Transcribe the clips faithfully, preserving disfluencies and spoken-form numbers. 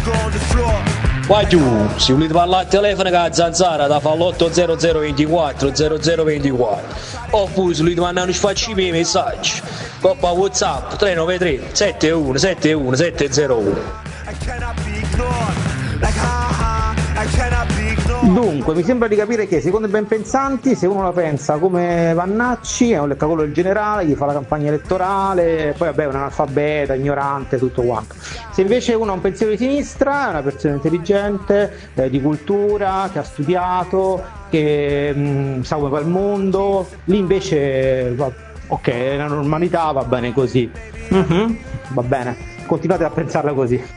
Vai giù, se volete parlare al telefono con la zanzara da fa l'otto zero zero ventiquattro zero zero ventiquattro, oppure se volete mandare un sfacci per i messaggi coppa WhatsApp tre nove tre sette uno sette uno sette zero uno. Dunque, mi sembra di capire che secondo i ben pensanti, se uno la pensa come Vannacci, è un leccacollo del generale, gli fa la campagna elettorale, poi vabbè è un analfabeta, ignorante, tutto quanto. Se invece uno ha un pensiero di sinistra, è una persona intelligente, eh, di cultura, che ha studiato, che mh, sa come va il mondo, lì invece va, ok, è la normalità, va bene così. Mm-hmm, va bene, continuate a pensarla così.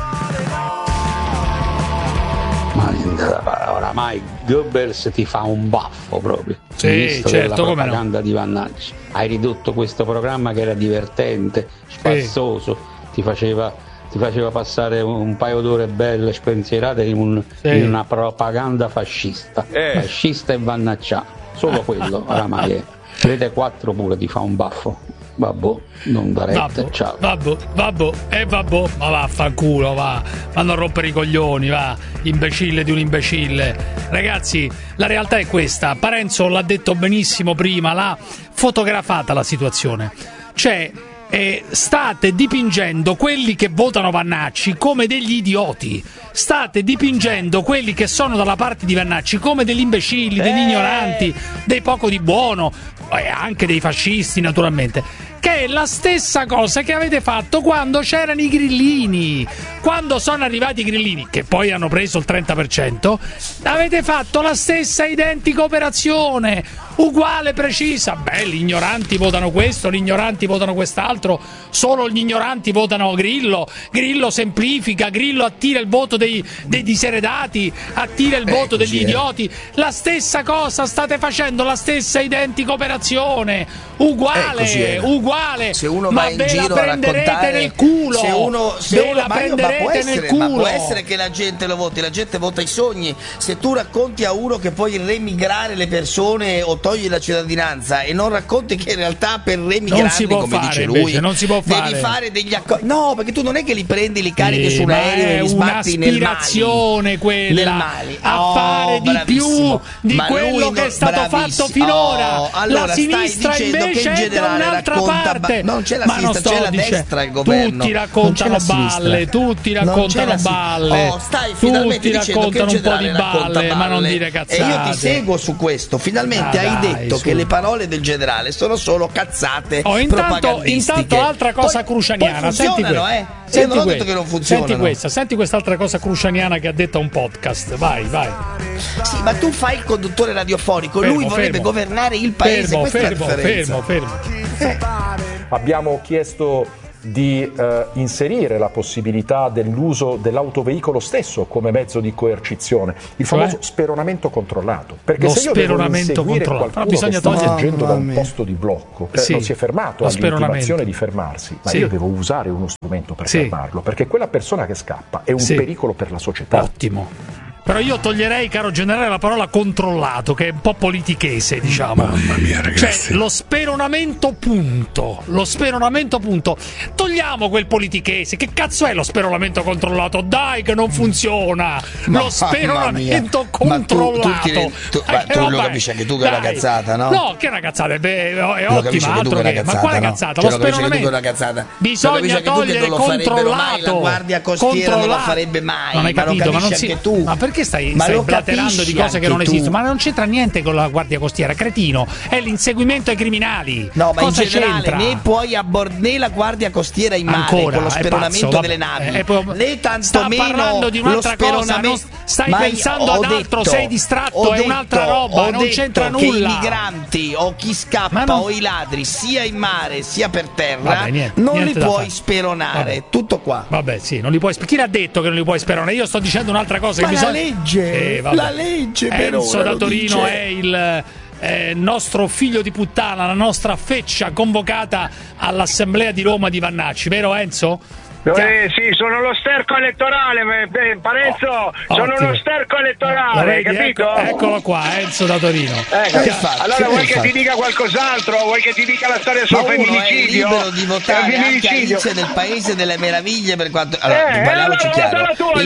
Ma oramai Goebbels ti fa un baffo proprio. Sì, Ministro certo, della come propaganda no. di Vannacci. Hai ridotto questo programma che era divertente, spassoso, sì. ti faceva ti faceva passare un paio d'ore belle spensierate in, un, sì. in una propaganda fascista. Eh. Fascista e vannacciano. Solo quello oramai è. Rete quattro pure ti fa un baffo. Vabbò, non da retta, ciao. Vabbò, vabbò, e eh, vabbò, ma vaffanculo, va. Vanno a rompere i coglioni, va. Imbecille di un imbecille. Ragazzi, la realtà è questa. Parenzo l'ha detto benissimo prima, l'ha fotografata la situazione. Cioè, eh, state dipingendo quelli che votano Vannacci come degli idioti. State dipingendo quelli che sono dalla parte di Vannacci come degli imbecilli, degli eh. ignoranti, dei poco di buono, e anche dei fascisti naturalmente. Che è la stessa cosa che avete fatto quando c'erano i grillini. Quando sono arrivati i grillini, che poi hanno preso il trenta per cento, avete fatto la stessa identica operazione, uguale, precisa. Beh, gli ignoranti votano questo, gli ignoranti votano quest'altro, solo gli ignoranti votano Grillo. Grillo semplifica, Grillo attira il voto dei, dei diseredati, attira il voto Eccoci, degli idioti. La stessa cosa state facendo, la stessa identica operazione, uguale, Eccoci, uguale. Se uno ma va in ve giro la a prenderete raccontare, nel culo, se uno, se ve uno la ma, io, ma, prenderete può essere, nel culo. ma può essere che la gente lo voti, la gente vota i sogni. Se tu racconti a uno che puoi remigrare le persone o togli la cittadinanza e non racconti che in realtà per remigrarli, come fare, dice lui, invece, non si può fare. devi fare degli accordi. No, perché tu non è che li prendi, li carichi Sì, su un aereo e li sbatti nel Mali. Un'aspirazione quella nel Mali. a Oh, fare di bravissimo. più di Ma quello lui che è non- stato bravissimo. fatto finora. Oh, allora la stai sinistra dicendo invece che in è da generale un'altra racconta parte. ba- non c'è la Ma sinistra, non sto c'è la dice- destra il governo. Tutti raccontano Non c'è la balle, sinistra. tutti Non c'è raccontano la si- balle. Oh, stai finalmente tutti dicendo che raccontano in un po' di generale racconta balle, ma non balle. dire E cazzate. io ti seguo su questo. Finalmente Ah, hai dai, detto su. che le parole del generale sono solo cazzate Oh, intanto, propagandistiche. intanto altra cosa Poi- crucianiana, poi senti funzionano, que- eh. senti Io non ho que- detto che non funzionano. Senti questa, senti quest'altra cosa crucianiana che ha detto a un podcast. Vai, vai. Sì, ma tu fai il conduttore radiofonico, Fermo, lui vorrebbe fermo. governare il paese. Fermo, Questa fermo, è la differenza. fermo, fermo. Abbiamo chiesto di eh, inserire la possibilità dell'uso dell'autoveicolo stesso come mezzo di coercizione, il famoso Cioè? speronamento controllato. Perché Lo se io devo speronamento inseguire controllato. qualcuno Però bisogna che sta togliere- fuggendo da un Mamma mia. posto di blocco, eh, Sì, non si è fermato lo all'intimazione speronamento. di fermarsi, ma Sì. io devo usare uno strumento per Sì. fermarlo, perché quella persona che scappa è un Sì. pericolo per la società. Ottimo. Però io toglierei, caro generale, la parola controllato, che è un po' politichese, diciamo. Mamma mia, ragazzi. Cioè, lo speronamento punto. Lo speronamento punto. Togliamo quel politichese. Che cazzo è lo speronamento controllato? Dai, che non funziona. Mamma Lo speronamento mia. controllato. Ma tu, tu, ti- tu- ma Eh, tu lo vabbè, capisci anche tu che è una dai. cazzata, no? No, che è una cazzata? È, è Lo ottima, capisci anche tu altro che è che. una Ma cazzata, quale no? cazzata? Cioè, Lo lo capisci anche tu che è speronamento. una cazzata. Lo Bisogna capisci anche tu che togliere non lo farebbero mai, controllato. la guardia costiera non lo Controllato. farebbe mai. Non hai Ma lo capito, ma non capisci si. anche tu. Ma perché stai, Ma stai lo blaterando capisci di cose che anche non tu. esistono? Ma non c'entra niente con la guardia costiera, cretino. È l'inseguimento ai criminali. No, ma Cosa in generale c'entra? né puoi abbord- né la guardia costiera in mare Ancora, con lo è speronamento pazzo, delle vabbè, navi, è proprio- né sta tantomeno parlando di lo un'altra cosa, speronamento. non stai Ma io pensando ho ad altro, detto- sei distratto, ho è un'altra detto- roba, ho non detto c'entra che nulla. i migranti o chi scappa Ma non- o i ladri sia in mare sia per terra Vabbè, niente, non niente li da puoi fare. speronare. Vabbè. Tutto qua. Vabbè, sì, non li puoi. Chi l'ha detto che non li puoi speronare? Io sto dicendo un'altra cosa. Ma che la bisogna... legge, Eh, vabbè. la legge per Enzo ora da lo Torino dice. è il eh, nostro figlio di puttana, la nostra feccia convocata all'assemblea di Roma di Vannacci, vero Enzo? Eh, sì, sono lo sterco elettorale, eh, Parenzo, Oh, sono ottimo. uno sterco Lo elettorale, hai vedi? capito? Ecco- eccolo qua, Enzo da Torino. Ecco. Eh, infatti, Allora vuoi che infatti. ti dica qualcos'altro? Vuoi che ti dica la storia Ma sul uno è femminicidio? libero di È votare un anche femminicidio. Alice nel paese delle meraviglie per quanto allora, Eh, parliamoci allora chiaro. votala tu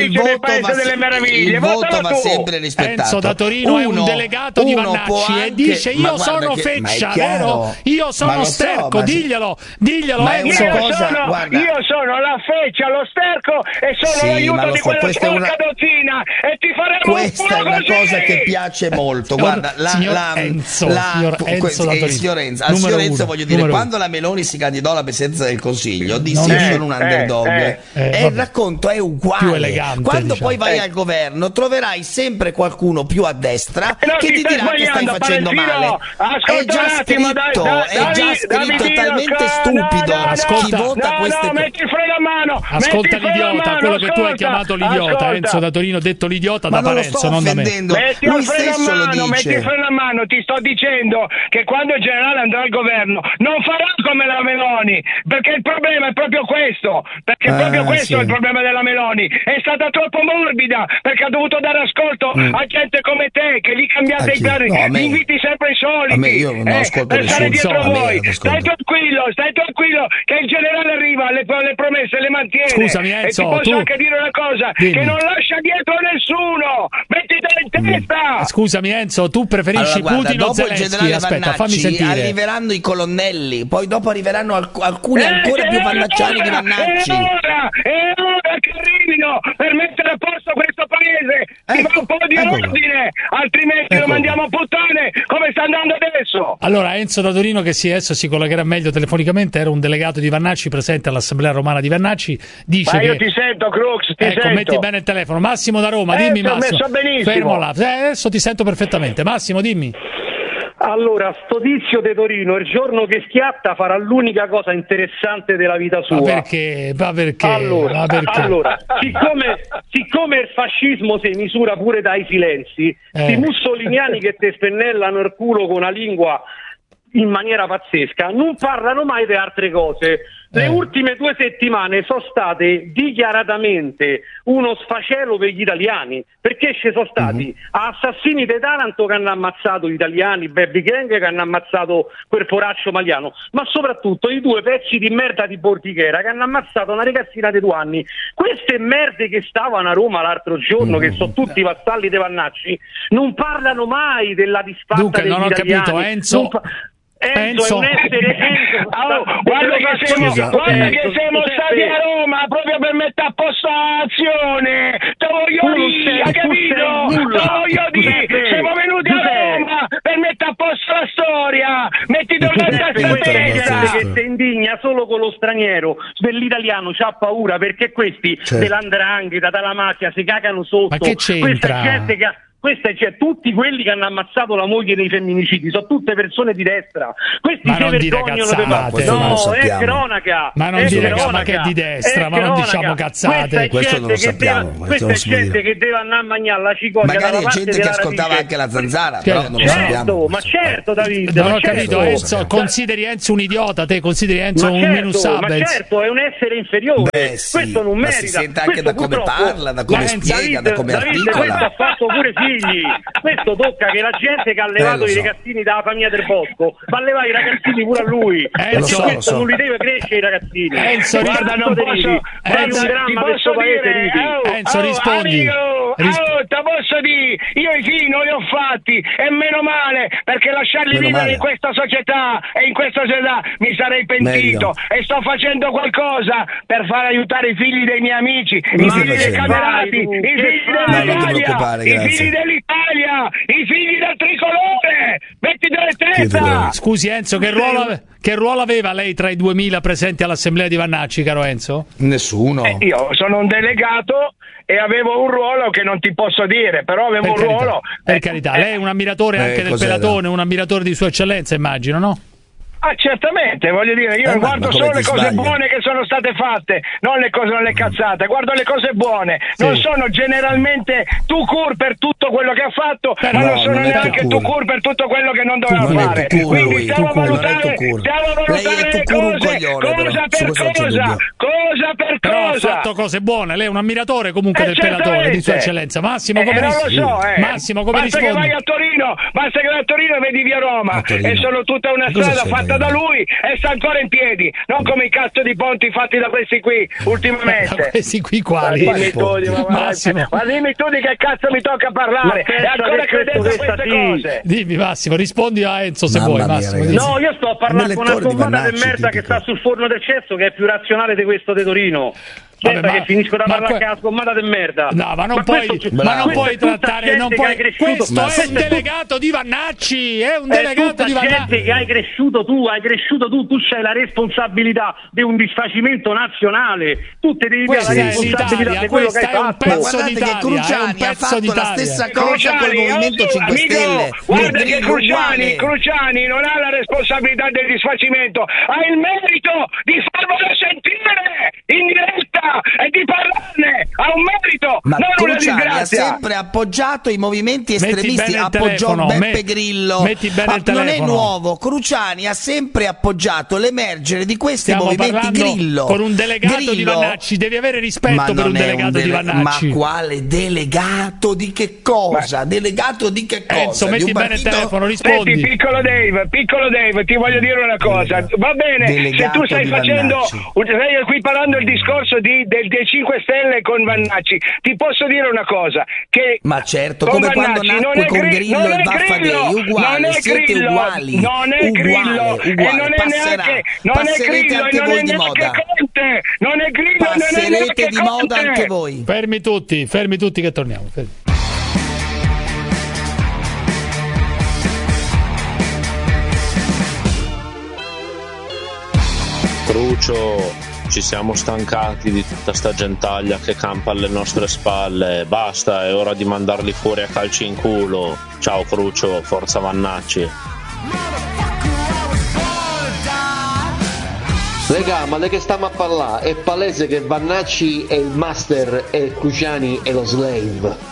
felice nel paese delle meraviglie. Il voto Votalo va tu. sempre rispettato. Enzo da Torino uno, è un delegato di Vannacci anche, e dice io sono che, Feccia, vero? Io sono Sterco, so, diglielo, diglielo ma Enzo. Io cosa, sono, guarda, io sono la Feccia, lo Sterco e sono sì, l'aiuto di so, quella sporca una... dozzina e ti faremo questa è una così. cosa che piace molto. Signor, guarda, la, signor la, Enzo, la, signor Enzo, que- da eh, signor Enzo, al numero signor Enzo uno, voglio dire, numero quando uno. la Meloni si candidò alla presidenza del Consiglio disse Non io è, sono un underdog eh, eh, e il racconto è uguale. Più elegante, quando diciamo. poi vai Eh. al governo troverai sempre qualcuno più a destra Eh no, che ti ti stai dirà che stai sbagliando, facendo Palentino. male. Ascolta È già un attimo, scritto, dai, dai, è già Davi- scritto, è Davidino, talmente no, stupido no, no, Ascolta. chi vota no, queste no, cose. metti il freno a mano. Ascolta metti il freno a l'idiota, mano, quello che tu hai ascolta, chiamato l'idiota. ascolta. Enzo da Torino ha detto l'idiota Ma da non lo Parenzo, sto non da me. offendendo, Metti lui il freno a stesso lo mano, metti il dice. freno a mano, ti sto dicendo che quando il generale andrà al governo non farà come la Meloni, perché il problema è proprio questo, perché Ah, proprio questo sì. è il problema della Meloni, è stata troppo morbida, perché ha dovuto dare ascolto Mm. a gente come te, che li cambiate A i chi? carri, No, a me. gli inviti sempre i soliti, A me, io non eh, ascolto per stare nessuno. dietro A me voi, non ascolto. stai tranquillo, stai tranquillo, che il generale arriva, le, le promesse le mantiene. Scusami, e ti Enzo, posso tu- anche dire una cosa, Dimmi. che non lascia dietro nessuno, mettitela in testa. Scusami Enzo, tu preferisci Allora, guarda, Putin o dopo il Zelensky? generale Aspetta, fammi Vannacci sentire. arriveranno i colonnelli, poi dopo arriveranno alc- alcuni Eh, ancora è più ora, vannacciani di Vannacci. È ora, è ora che arrivino per mettere a posto questo paese. Ci Ecco, va un po' di ecco qua. ordine, altrimenti Ecco lo mandiamo a puttane come sta andando adesso. Allora, Enzo da Torino, che si adesso si collegherà meglio telefonicamente, era un delegato di Vannacci presente all'Assemblea Romana di Vannacci, dice Ma io che... ti sento, Crux, ti ecco, sento. metti bene il telefono. Massimo da Roma, Eh, dimmi ti ho Massimo. messo benissimo. Fermo là. Eh, adesso ti sento perfettamente. Massimo, dimmi. Allora, sto tizio di Torino, il giorno che schiatta farà l'unica cosa interessante della vita sua. Ma perché? Ma perché? Allora, Ma perché? allora siccome, siccome il fascismo si misura pure dai silenzi, Eh. i mussoliniani che te spennellano il culo con la lingua in maniera pazzesca non parlano mai di altre cose. Le Eh. ultime due settimane sono state dichiaratamente uno sfacelo per gli italiani, perché ci sono stati assassini di Taranto che hanno ammazzato gli italiani, baby gang che hanno ammazzato quel poraccio maliano, ma soprattutto i due pezzi di merda di Bordighera che hanno ammazzato una ragazzina di due anni. Queste merde che stavano a Roma l'altro giorno, che sono tutti vassalli dei Vannacci, non parlano mai della disfatta Dunque, degli non ho italiani. capito, Enzo. Non pa- Enzo, Enzo. è un essere Enzo, Oh, sta- guarda te lo che siamo, faccio- guarda Enzo, che siamo tu stati sei- a Roma proprio per mettere a posto l'azione. Te voglio Tu non dire, sei- hai tu capito? sei nulla. Te voglio dire, Giuseppe, siamo venuti a Giuseppe. Roma per mettere a posto la storia. Mettiti una Giuseppe, testa questa è testa. gente che si indigna solo con lo straniero, dell'italiano c'ha paura perché questi Certo. dell'andrangheta, dalla mafia si cagano sotto. Ma che Questa c'entra? è gente che ha Questa è, cioè, tutti quelli che hanno ammazzato la moglie nei femminicidi sono tutte persone di destra. Questi Ma si non dire vergognano cazzate. di fare- Questo non lo No, è sappiamo. cronaca. Ma non è dire cronaca, ma che è di destra, è ma non cronaca. diciamo cazzate. Questa è Questo non lo gente che sappiamo, deve- questo Questa non è si può gente dire. che deve andare a mangiare la cicoglia Magari dalla è parte gente che della ascoltava radice. anche la zanzara, Certo. però non lo sappiamo. Certo, ma certo David, Non ma ho capito, certo. Enzo. Consideri Enzo un idiota, te consideri Enzo Ma un certo, minus ma Abels. certo, è un essere inferiore. Beh, sì, questo non ma merita. si sente anche Questo da come purtroppo- parla, da come David, spiega, da come David, articola. questo ha fatto pure figli. Questo tocca che la gente che ha levato Eh, lo i so. ragazzini dalla famiglia del bosco va a levare i ragazzini pure a lui. Eh, Perché lo so, questo lo so. non li deve crescere i ragazzini. Enzo, guarda, non posso- posso. Sei Enzo, un ti dramma posso questo paese, dire, Ricky. oh, Enzo, oh, rispondi. amico, Risp- oh, te posso dire, io i figli non li ho fatti e meno male, perché lasciarli Meno vivere male. in questa società e in questa società mi sarei pentito. Meglio. E sto facendo qualcosa per far aiutare i figli dei miei amici, i Ma figli che dei fai? camerati, Vai, tu, i che figli fai? No, non ti dell'Italia, preoccupare, i grazie. figli dell'Italia, i figli del tricolore. Mettiti le testa. Chiedilo. Scusi Enzo, che ruolo, che ruolo aveva lei tra i duemila presenti all'assemblea di Vannacci, caro Enzo? Nessuno. Eh, io sono un delegato e avevo un ruolo che non ti posso dire, però avevo Per un carità, ruolo. per eh, carità. eh, Lei è un ammiratore eh, anche del cos'era? Pelatone, un ammiratore di Sua Eccellenza, immagino, no? Ah, certamente, voglio dire, io Eh, ma- guardo ma come solo ti le cose sbagli? buone che sono state fatte, non le cose, non le cazzate, guardo le cose buone, Sì. non sono generalmente tout court per tutto quello che ha fatto, Beh, ma no, non sono non è neanche tout tout court. court per tutto quello che non doveva Non è fare. tout court Quindi lui, stiamo a tout court, non è valutare, tout court. stiamo a Lei è valutare le tout court un cose, coglione, cosa però, su per questo non c'è cosa, dubbio. cosa per Però ha cosa. fatto cose buone, lei è un ammiratore comunque Eh, del Pelatone, di Sua certamente. Eccellenza. Massimo, Eh, come non lo rispondi? so, eh. Massimo, come basta rispondi? che vai a Torino, basta che vai a Torino e vedi via Roma A Torino. e sono tutta una Ma cosa strada c'è fatta fatta da lui e sta ancora in piedi, non come i cazzo di ponti fatti da questi qui ultimamente. Questi qui quali? Ma dimmi tu, di, ma, Massimo. ma dimmi tu di che cazzo mi tocca parlare e ancora credete a queste cose. Dimmi Massimo, rispondi a Enzo se Mamma vuoi mia, Massimo. ragazzi. No, io sto a parlare con una lettore di scommata di Vannacci, merda che tipico. sta sul forno del cesso, che è più razionale di questo di Torino. Vabbè, Aspetta ma- che finisco da ma parlare que- che è una scommata di merda. No, ma non Ma puoi, questo- ma non questa puoi è tutta trattare, gente non che puoi. hai cresciuto- Questo ma è questo un è tut- delegato di Vannacci, è un È delegato tutta di gente Vannacci. che hai cresciuto tu, hai cresciuto tu, tu c'hai la responsabilità di un disfacimento nazionale, tu te devi dare Questa la è responsabilità l'Italia, di quello che questa hai è un fatto. Ma pezzo guardate d'Italia, che Cruciani è un ha pezzo fatto la d'Italia. stessa cosa col Movimento cinque amico, Stelle. guarda Negri che Cruciani, uguale. Cruciani non ha la responsabilità del disfacimento, ha il merito di farvelo sentire in diretta e di parlarne, ha un merito, Ma non una Cruciani ha disgrazia. sempre appoggiato i movimenti Metti estremisti, bene il appoggiò telefono, Beppe me- Grillo. metti bene Ma il non è telefono. nuovo, Cruciani ha sempre appoggiato l'emergere di questi Stiamo movimenti. parlando Grillo con un delegato Grillo, di Vannacci, devi avere ma rispetto per non un è delegato dele- di Vannacci. Ma quale delegato di che cosa? Delegato di che cosa? Enzo, Di metti un bene il partito- telefono, Senti, rispondi. piccolo Dave, piccolo Dave, ti voglio dire una cosa. Va bene, se Delegato tu stai di facendo, Vannacci. stai equiparando il discorso di, del, dei cinque Stelle con Vannacci, ti posso dire una cosa, che Ma certo, con come quando Vannacci non nacque è con Gri- Grillo non e è Baffa Grillo, Dei, uguale, non è siete Grillo, uguali, non è Grillo, uguale, e uguale, non è passerà, neanche, non è passerete Grillo, anche e non voi è di neanche moda, Conte, non è Grillo, non è passerete neanche di moda Conte. anche voi. Fermi tutti, fermi tutti che torniamo. Fermi. Crucio, ci siamo stancati di tutta sta gentaglia che campa alle nostre spalle, basta, è ora di mandarli fuori a calci in culo. Ciao Crucio, forza Vannacci. Regà, ma di che stiamo a parlare? È palese che Vannacci è il master e Cruciani è lo slave.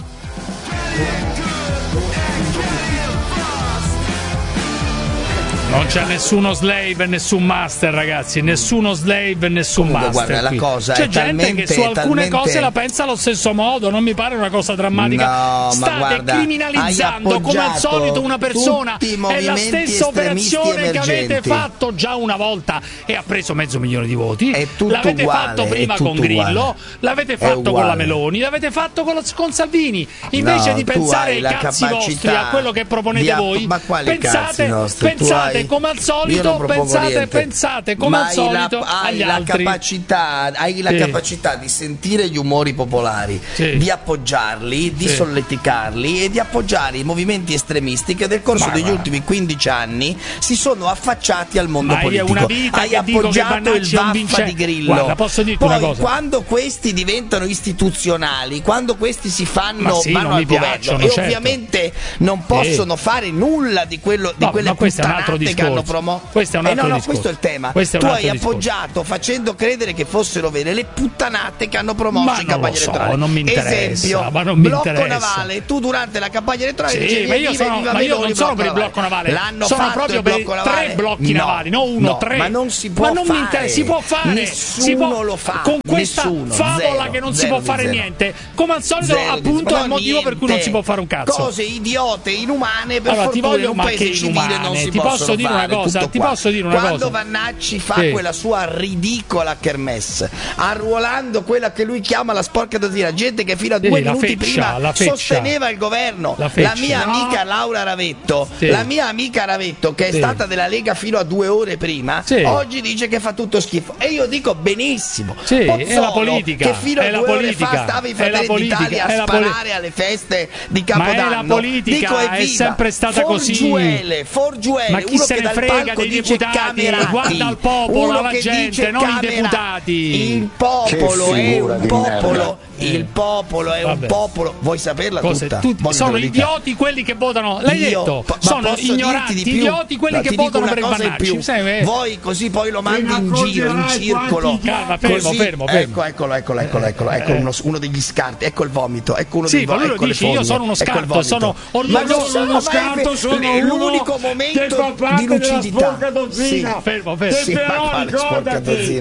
Non c'è nessuno slave e nessun master, ragazzi. Nessuno slave e nessun Comunque, master. guarda, la qui. cosa C'è è gente talmente- che su alcune talmente- cose la pensa allo stesso modo. Non mi pare una cosa drammatica. No, ma State guarda, criminalizzando hai come al appoggiato solito una persona. tutti i È la movimenti stessa estremisti operazione che avete emergenti. fatto già una volta e ha preso mezzo milione di voti. È tutto l'avete uguale, fatto è prima tutto con Grillo, uguale. l'avete È fatto con la uguale. Meloni, l'avete fatto con, con Salvini. Invece No, di tu pensare hai ai la cazzi vostri, capacità a quello che proponete di app- voi, ma quali pensate, cazzi nostri? Tu pensate hai- come al Io solito, non propongo pensate, niente. pensate come Ma al hai solito la, hai agli la altri. capacità, hai la Sì. capacità di sentire gli umori popolari, Sì. di appoggiarli, di Sì. solleticarli e di appoggiare i movimenti estremisti che nel corso Ma degli guarda. ultimi quindici anni si sono affacciati al mondo Ma io politico. una vita hai che dico che appoggiato il Vannacci è un vaffa vince- di Grillo. Guarda, posso dirti Poi una cosa? quando questi diventano istituzionali, quando questi si fanno Ma sì, vanno non al mi governo piacciono, e certo. ovviamente non possono fare nulla di quello di No, quelle ma questo è un altro puttanate che hanno discorso. promosso. Questo è un Eh altro no, no, discorso. questo è il tema. Questo è un Tu altro hai discorso. appoggiato facendo credere che fossero vere le puttanate che hanno promosso Ma in non campagna lo so, elettorale. non mi interessa, Esempio, ma non mi blocco interessa. navale, tu durante la campagna elettorale Sì, dicevi, ma io "Viva, sono, viva ma io Meloni, non sono per il blocco navale, L'hanno sono fatto proprio il per blocco navale? tre blocchi No, navali, no uno, no, tre. ma non si può Ma non fare. mi interessa, si può fare. Nessuno si può, lo fa. Con questa Nessuno, favola zero, che non si zero può di fare zero. niente. Come al solito, Zero di appunto, zero. è il Ma motivo per cui non niente. si può fare un cazzo. Cose idiote, inumane, per Allora, ti fortuna voglio- in un ma paese che civile inumane? non si Ti possono posso dire una fare, cosa, tutto ti qua. posso dire una Quando cosa? Vannacci fa Sì. quella sua ridicola kermesse, arruolando quella che lui chiama la sporca dozzina, gente che fino a Sì, due la minuti feccia, prima la feccia. sosteneva il governo. La La, feccia. mia No. amica Laura Ravetto, Sì. la mia amica Ravetto, che è Sì. stata della Lega fino a due ore prima, Sì. oggi dice che fa tutto schifo. E io dico benissimo. Sì, è la Pozzolo, politica, che fino a è la due ore politica, fa stava in è la Fratelli politica, d'Italia è a la poli- sparare alle feste di Ma è Capodanno. la politica, Dico, è evviva. sempre stata così. Forgiuele, Forgiuele, Ma chi uno se che ne dal frega palco dei dice deputati? Camerati, Guarda il popolo, uno la che gente, dice non i Camerati. deputati. Il popolo Che è figura un di popolo, merda. il popolo è Vabbè. un popolo. Vuoi saperla Cose, tutta? tutti- Vuoi sono che te lo dica? idioti quelli che votano. L'hai Io- detto? ma Sono posso dirti ignoranti, di più? idioti quelli Ma che ti dico votano una per il cosa in Vannacci. più. Sai, eh? Voi così poi lo mandi in giro, in circolo. Calma, fermo, Così- fermo, fermo. Ecco, eccolo, eccolo, eccolo, eccolo, ecco uno, uno degli scarti, ecco il vomito, ecco uno Sì, dei ma lui lo ecco le dice, io fogne, sono uno ecco il scarto, vomito. sono Ma orgoglioso non sono uno mai- scarto, sono è uno l'unico che momento fa parte di della lucidità. sporca dozzina. Sì. Fermo, fermo. Sì, ma Però quale sporca ricordati dozzina?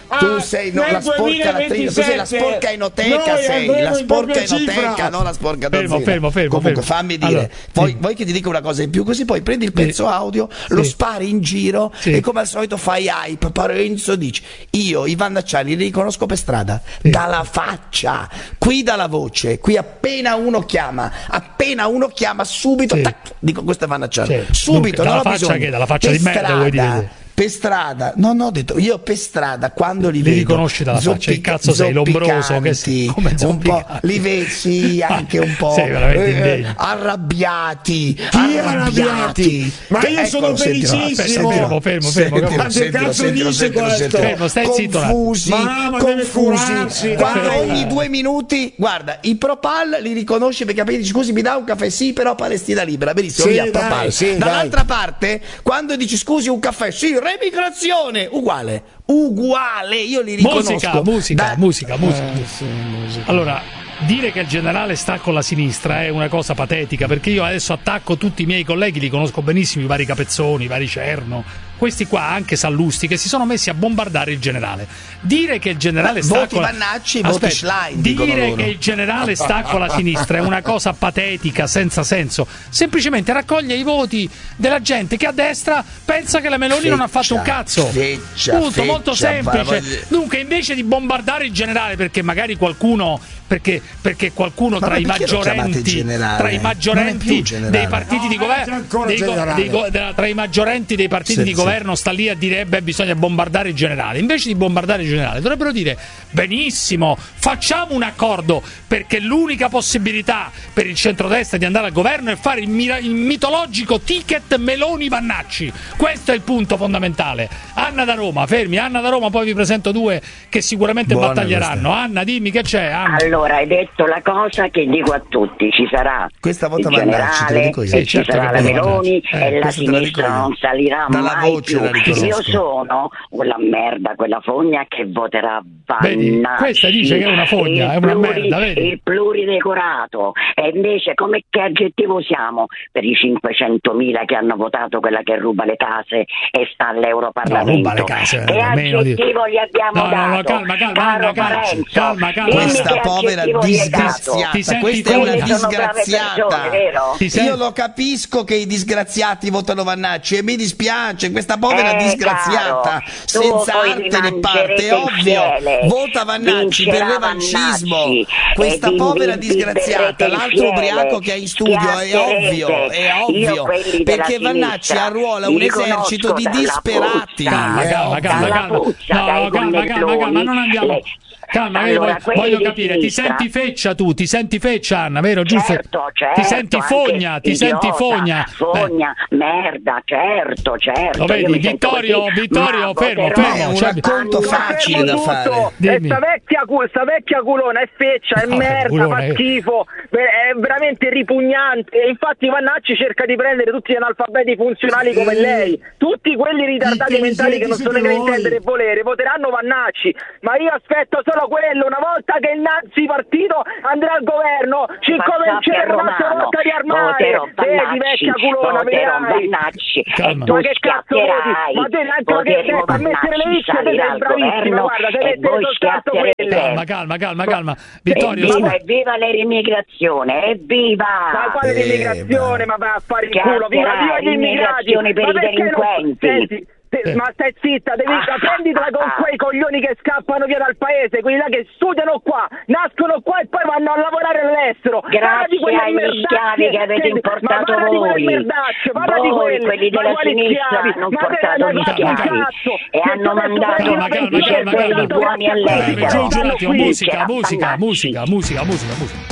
Tu sei no, la sporca latrina, tu sei la sporca enoteca, sei la sporca enoteca, non la sporca dozzina. Fermo, fermo, fermo. Comunque fermo. fammi dire, Allora, poi, sì. vuoi che ti dica una cosa in più? Così poi prendi il pezzo sì. audio, sì. lo spari in giro sì. e come al solito fai hype. Parenzo dice: io Ivan Nacciani li riconosco per strada, sì. dalla faccia, qui dalla voce, qui appena uno chiama, appena uno chiama subito, sì. tac, dico questo è Ivan Nacciani, Sì. subito, Dunque, non ho dalla faccia bisogno. che dalla faccia per di merda strada, vuoi dire? Per strada, no, no, ho detto io per strada quando li, li vedo, riconosci dalla faccia, che cazzo sei, lombroso che sei, come un po', li vedi, sì, anche un po' sei veramente eh, indegno. arrabbiati, Chi arrabbiati. arrabbiati? Ma Che, io ecco, sono felicissimo. Fermo, fermo, fermo. Sentilo, Ma che sentilo, cazzo sentilo, dice sentilo, questo? sentilo. Fermo, stai zitto, Confusi, Mamma, deve confusi. curarsi, Quando dai. ogni due minuti, guarda, i Propal li riconosci perché dici scusi mi dà un caffè, sì però Palestina libera, benissimo, Sì, via, dai, Propal. sì, Dall'altra parte, quando dici scusi un caffè, sì, remigrazione, uguale, uguale, io li riconosco. Musica, musica, Da- musica, musica. Eh, sì, musica. Allora, dire che il generale sta con la sinistra è una cosa patetica, perché io adesso attacco tutti i miei colleghi, li conosco benissimo, i vari Capezzoni, i vari Cerno, questi qua, anche Sallusti, che si sono messi a bombardare il generale. Dire che il generale Beh, sta voti con la... Vannacci, voti Schlein, dicono dire loro. che il generale sta con la sinistra è una cosa patetica, senza senso. Semplicemente raccoglie i voti della gente che a destra pensa che la Meloni Feccia, non ha fatto un cazzo. feccia, Punto, feccia, molto semplice. parla- Dunque, invece di bombardare il generale, perché magari qualcuno perché, perché qualcuno Ma tra i perché lo chiamate maggiorenti generale? tra i Non è maggiorenti più generale. dei partiti di No, è governo ancora dei go- generale. dei go- della- tra i maggiorenti dei partiti Sì, di sì. governo sta lì a dire beh bisogna bombardare il generale. Invece di bombardare il generale dovrebbero dire benissimo, facciamo un accordo, perché l'unica possibilità per il centrodestra di andare al governo è fare il, mira- il mitologico ticket Meloni-Vannacci. Questo è il punto fondamentale. Anna da Roma, fermi, Anna da Roma, poi vi presento due che sicuramente Buona battaglieranno. questa. Anna, dimmi che c'è, Anna. Allora, hai detto la cosa che dico a tutti: ci sarà Questa volta il Vannacci, te lo generale dico io. e Sì, ci certo sarà che la poi Meloni Vannacci. Eh, e la questa te la dico sinistra io. non salirà Dalla mai voce più. la riconosco. Io sono quella merda, quella fogna che voterà Vedi, Vannacci. questa dice che è una fogna, il è una pluri- merda, vedi? Il pluridecorato. E invece come che aggettivo siamo per i cinquecentomila che hanno votato quella che ruba le case e sta all'Europarlamento? No, ruba le case, Che almeno di- aggettivo gli abbiamo No, no, dato? no, calma, calma, Caro Anna, calma, Parenzo, calma, calma. dimmi Questa che povera aggettivo gli hai dato. disgraziata, Ti senti questa è una Quelle sono brave disgraziata. persone, vero? Ti senti- Io lo capisco che i disgraziati votano Vannacci e mi dispiace, questa povera Eh, disgraziata, caro, senza tu poi arte vi né parte, mangerete è ovvio, il fiele. vota Vannacci per Vincerà revanchismo. Vannacci Questa e vi- povera vi- disgraziata, vi l'altro berrete il ubriaco che è in studio, è schiatterete. ovvio, è Io ovvio, quelli della perché Vannacci sinistra arruola li un esercito di riconosco dalla disperati. puzza. Calma, è calma, ovvio. calma, Dalla calma. puzza, No, dai no, calma, calma, connettoni, calma, non andiamo. le- Calma, che Allora, voglio, quelli voglio di capire, ti sinistra- senti feccia tu, ti senti feccia Anna, vero? Giusto? Certo, certo, ti senti anche fogna, ti senti idiota, fogna. Fogna, merda, certo, certo. Lo vedi, io mi sento Vittorio, così, Vittorio, ma fermo, voterò- fermo, È un cioè- racconto Ma facile da Fermo fare. tutto. E Dimmi. sta vecchia, cu- sta vecchia culona è feccia, è No, merda, culona, fa eh. schifo, è veramente ripugnante. E infatti Vannacci cerca di prendere tutti gli analfabeti funzionali come lei, tutti quelli ritardati Che mentali che non siete sono in grado di voi. intendere e volere, voteranno Vannacci. Ma io aspetto solo quello, una volta che il Nazi partito andrà al governo, ci Ma comincerà sappia, un'altra Romano, volta di armare. voterò Vedi Vannacci, vecchia culona, voterò vedrai. Vannacci Calma. e tu Ma che cazzo voti? schiatterai. Ma te neanche ma che Voteremo sei a mettere le Vannacci, liste, te salirà sei al bravissimo, governo guarda, sei e mette voi soltanto schiatterete. quelle. Calma, calma, calma, calma. Vittorio, Evviva, scusa. evviva l'immigrazione, evviva! Ma quale Eh, l'immigrazione? ma- Ma vai a fare il culo, viva, viva gli immigrati! Immigrazione per Ma i perché non- delinquenti. Senti, te- Eh. ma stai zitta, devi prenditela con quei coglioni che scappano via dal paese, quelli là che studiano qua, nascono qua e poi vanno a lavorare all'estero. Parla di Grazie quelle agli merdacce schiavi che avete ma importato parla di quelle voi. merdacce, parla di Voi, quelle, quelli ma della quali sinistra, schiavi? hanno Ma te portato ne hai gli fatto un schiavi cazzo. e Se hanno tu adesso mandato prendi Calma, la calma, venti calma, cervelli calma. buoni che all'estero. Giù, giù un stanno attimo, qui. musica, Che musica, Vannacci. musica, musica, musica, musica.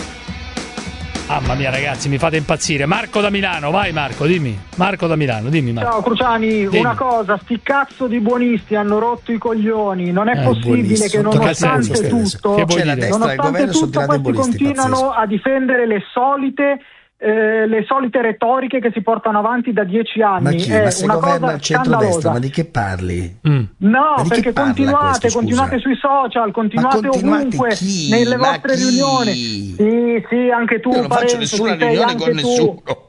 Mamma mia ragazzi, mi fate impazzire. Marco da Milano, vai Marco, dimmi. Marco da Milano, dimmi Marco. Ciao Cruciani, Dimmi. una cosa, sti cazzo di buonisti hanno rotto i coglioni, non è Eh, possibile buonisti, che sotto che nonostante senso, tutto, Che vuoi C'è la dire? destra del nonostante governo sono tutto tirati questi buonisti, continuano pazzesco. a difendere le solite eh, le solite retoriche che si portano avanti da dieci anni. Ma chi? È Ma se una governa cosa il centrodestra, scandalosa. ma di che parli? Mm. No, Ma di chi perché parla continuate, questo, scusa? continuate sui social, continuate, Ma continuate ovunque, chi? nelle Ma vostre chi? riunioni. Sì, sì, anche tu, Io non faccio Parenzo, nessuna ci sei riunione anche con tu. nessuno.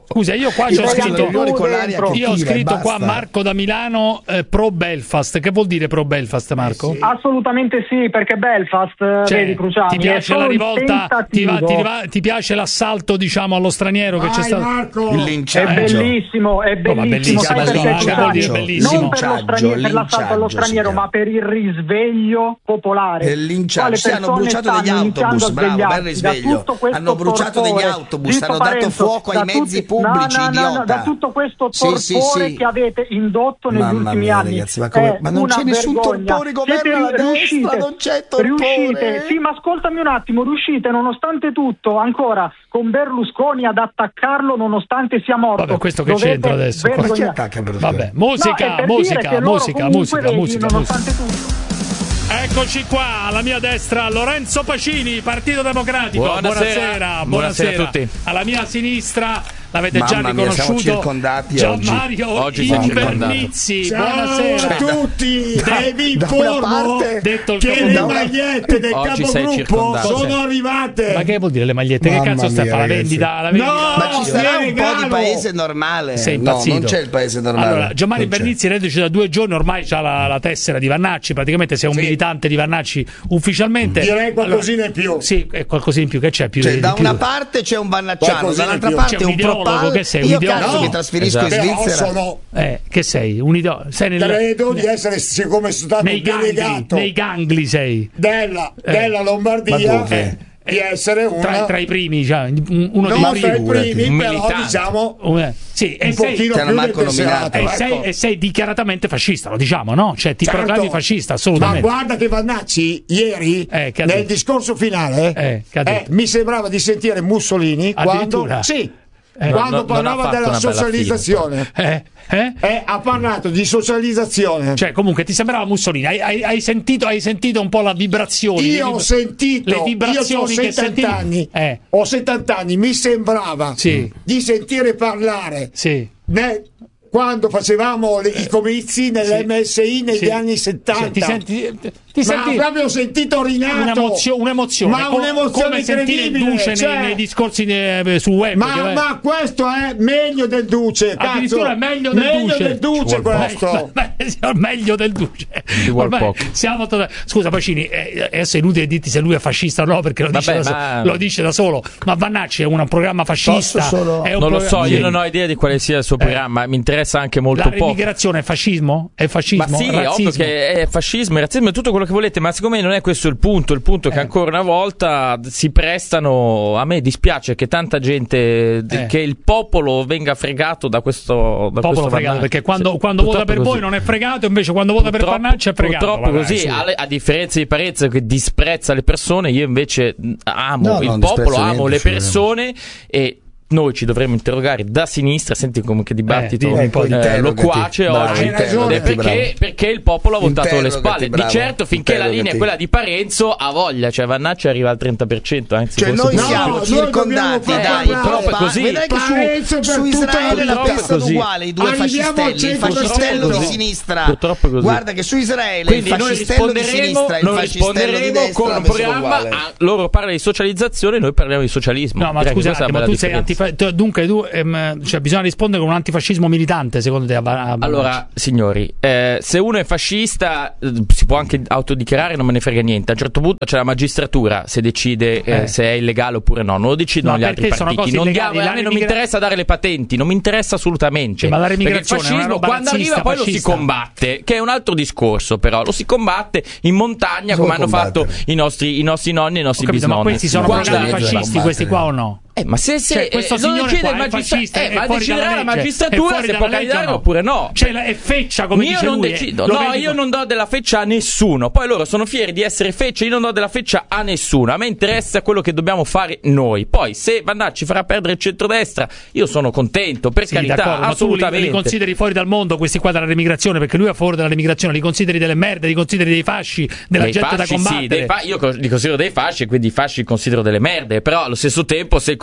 Scusa, io qua Io ho scritto, con l'aria io ho cattiva, scritto qua basta. Marco da Milano, eh, pro Belfast. Che vuol dire pro Belfast, Marco? Eh sì. Assolutamente sì, perché Belfast, Cioè, vedi Cruciani, ti piace è solo la il rivolta, ti, va- tentativo. ti va- ti piace l'assalto, diciamo, allo straniero che Vai, c'è stato? Marco. Il È linciaggio. bellissimo, è Oh, ma bellissimo, sai bellissimo, perché, linciaggio, vuol dire Cruciani? bellissimo. Non per, lo straniero, per l'assalto allo Linciaggio, straniero, si ma per il risveglio popolare. Il linciaggio. Quale Sì, hanno persone bruciato degli stanno iniziando autobus, a bravo, bel svegliarsi da risveglio. tutto questo Hanno bruciato degli torpore. autobus, Zitto hanno dato Parenzo, fuoco ai da mezzi tutti- pubblici, no, no, no, idiota. da tutto questo Sì, torpore sì, sì. che avete indotto negli Mamma ultimi mia, anni. ragazzi, ma come- È ma non una c'è nessun vergogna. torpore, governa Siete la destra, riuscite- non c'è torpore. Riuscite, sì, ma ascoltami un attimo, riuscite nonostante tutto ancora con Berlusconi ad attaccarlo nonostante sia morto. Vabbè, questo che Dovete c'entra adesso? vergogna- Ma chi attacca Berlusconi? Vabbè, No, è musica, per dire musica, che loro musica, comunque, musica, vedi, musica, musica. nonostante tutto. Eccoci qua, alla mia destra Lorenzo Pacini, Partito Democratico. Buonasera. Buonasera, Buonasera a tutti. Alla mia sinistra l'avete già Mamma mia, siamo riconosciuto. circondati Gianmario oggi. Oggi siamo Invernizzi. Ciao Buonasera. a tutti, e vi da una informo parte- Detto il che capo- le da una- magliette del Oggi sei capogruppo circondato. sono arrivate. Ma che vuol dire le magliette? Mamma che cazzo stai a mia, fare? La ragazzi. vendita? La vendita? No! Ma ci sarà vi un po' regalo. di paese normale? Sei No, impazzito. non c'è il paese normale. Allora, Gianmario Non c'è. Invernizzi, reduce da due giorni, ormai c'ha la, la tessera di Vannacci, praticamente sei un militante di Vannacci ufficialmente. Direi qualcosina in più. Sì, è qualcosina in più, che c'è più Cioè, di da più? una parte c'è un Vannacciano, Qualcosina dall'altra in più. parte C'è un un ideologo, propal. che sei, un Io ideologo? cazzo mi No. trasferisco Esatto. in Però Svizzera. sono, Eh, che sei? Un ideo- sei nel, credo di essere, siccome sono stato nei gangli, delegato nei gangli sei. della, Eh. della Ma Lombardia, dove? di essere una Tra, tra i primi, cioè, un- uno non dei tra i figurati. primi, Un però militante. diciamo Eh, sì, e un sei, pochino C'era più del Marco tesserato, e, nominato. sei, ecco. e sei dichiaratamente fascista, lo diciamo, no? Cioè ti Certo. proclami fascista, Ma assolutamente. guarda che Vannacci ieri Eh, che ha nel detto? discorso finale Eh, che ha eh, detto? mi sembrava di sentire Mussolini quando, Addirittura? sì, Eh, quando non- non parlava ha fatto della una bella socializzazione. Eh? Eh? Eh, ha parlato di socializzazione. Cioè, comunque ti sembrava Mussolini, hai, hai- hai sentito, hai sentito un po' la vibrazione? le Io vib- ho sentito, le io ho vibrazioni che settanta sentivi? anni, Eh, ho settanta anni, mi sembrava Sì. di sentire parlare sì. ne- quando facevamo le- i comizi nell'M S I negli Sì. anni settanta. Sì, ti senti, ti Ma senti proprio ho sentito Rinato, un'emozio- un'emozione, ma co- un'emozione come sentire il incredibile, Duce cioè- nei, nei discorsi eh, su web. Ma, che- ma questo è meglio del Duce, cazzo. addirittura è meglio del meglio Duce, del Duce Ci vuol questo. poco. Beh, signor, meglio del Duce. vuol Ormai poco. siamo to- scusa Pacini, eh, adesso è inutile dirti se lui è fascista o no, perché lo, dice, Vabbè, da, ma- so- lo dice da solo, ma Vannacci è un programma fascista. Posso solo- è un Non lo so, programma- io Sì. non ho idea di quale sia il suo programma, mi interessa anche molto La poco. remigrazione è fascismo? È fascismo? Ma sì, è Razzismo? ovvio che è fascismo, è razzismo, è tutto quello che volete, ma secondo me non è questo il punto. Il punto è Eh. che ancora una volta si prestano. A me dispiace che tanta gente, Eh. che il popolo venga fregato da questo. Da Popolo questo fregato, Vannacci. perché quando, Sì, quando vota purtroppo per è voi così. non è fregato, invece quando vota per Purtroppo- Vannacci è fregato. Purtroppo Vabbè, così, su. a, a differenza di Parenzo che disprezza le persone, io invece mh, amo No, il non popolo, disprezzo amo niente, le figurati. persone e noi ci dovremmo interrogare da sinistra. Senti come che dibattito dimmi un po' di eh, interrogati. loquace Bravo, oggi. interrogati, Eh, perché, bravo. perché il popolo ha voltato alle Interrogati, spalle. bravo. Di certo, finché la linea è Interrogati. quella di Parenzo, ha voglia. Cioè, Vannacci arriva al trenta per cento. Anzi, Cioè forse noi più. siamo noi circondati dobbiamo dai, far purtroppo parlare. è così. Vedrai che Parenzo su, per su tutta Israele la Purtroppo è pensano così. uguale i due Arriviamo al fascistelli, il cento per cento. fascistello di Così. sinistra. Purtroppo è così. Guarda che su Israele Quindi il noi fascistello di risponderemo, sinistra e il noi fascistello di risponderemo destra con la un pensano programma. uguale. A, loro parlano di socializzazione, noi parliamo di socialismo. No, ma Direi che scusa, questa è la ma bella tu sei differenza. antifa- tu- dunque tu, ehm, cioè, bisogna rispondere con un antifascismo militante, secondo te? a- a- Allora, signori, eh, se uno è fascista eh, si può anche autodichiarare, non me ne frega niente. A un certo punto c'è la magistratura se decide eh, Eh. se è illegale oppure no. Non lo decidono No, gli altri perché sono partiti. cose Non illegali. diamo- a La me non mi remigra- interessa dare le patenti, non mi interessa assolutamente. Sì, ma la Perché il remigrazione è una fascismo roba quando razzista, arriva poi lo si fascista. combatte, che è un altro discorso, però lo si combatte in montagna Solo come hanno fatto combattere. i nostri, i nostri nonni e i Ho nostri capito, ma bisnonni. questi sono Quando- programmi Guarda- fascisti, questi qua o no? Eh, ma se, se Cioè, questo eh, non signore decide qua il è magistra- fascista, eh, è ma fuori deciderà dalla la legge, è magistratura fuori se dalla può legge o candidare no? oppure no. Cioè, la- è feccia, come Io dice non lui. decido, eh. Lo no, vedi- io non do della feccia a nessuno. Poi loro sono fieri di essere fecce, io non do della feccia a nessuno. A me interessa quello che dobbiamo fare noi. Poi, se Vannacci farà perdere il centrodestra, io sono contento, per Sì, carità, d'accordo, ma tu li, assolutamente. li consideri fuori dal mondo questi qua della remigrazione, perché lui è a favore della remigrazione, li consideri delle merde, li consideri dei fasci, della Dei gente da fasci, combattere. sì, dei fa- io co- li considero dei fasci e quindi i fasci li considero delle merde. Però allo stesso tempo, se il